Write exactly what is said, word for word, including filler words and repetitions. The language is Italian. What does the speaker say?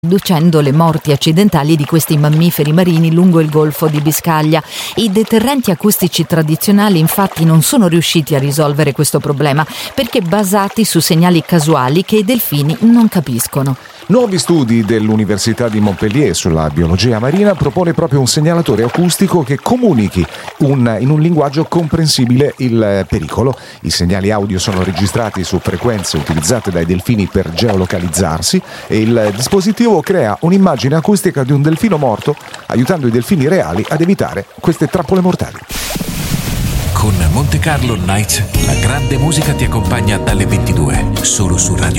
riducendo le morti accidentali di questi mammiferi marini lungo il Golfo di Biscaglia. I deterrenti acustici tradizionali infatti non sono riusciti a risolvere questo problema perché basati su segnali casuali che i delfini non capiscono. Nuovi studi dell'Università di Montpellier sulla biologia marina propone proprio un segnalatore acustico che comunichi un, in un linguaggio comprensibile il pericolo. I segnali audio sono registrati su frequenze utilizzate dai delfini per geolocalizzarsi e il dispositivo crea un'immagine acustica di un delfino morto, aiutando i delfini reali ad evitare queste trappole mortali. Con Monte Carlo Nights, la grande musica ti accompagna dalle ventidue, solo su Radio